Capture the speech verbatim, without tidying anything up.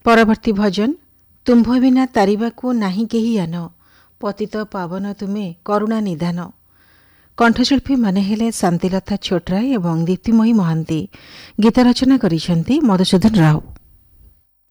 ପରବର୍ତ୍ତୀ ଭଜନ ତୁମ୍ଭ ବିନା ତାରିବାକୁ ନାହିଁ କେହି ଆନ, ପତିତ ପାବନ ତୁମେ କରୁଣା ନିଧାନ। କଣ୍ଠଶିଳ୍ପୀମାନେ ହେଲେ ଶାନ୍ତିଲତା ଛୋଟରାୟ ଏବଂ ଦୀପ୍ତିମୟୀ ମହାନ୍ତି। ଗୀତ ରଚନା କରିଛନ୍ତି ମଧୁସୂଦନ ରାଓ।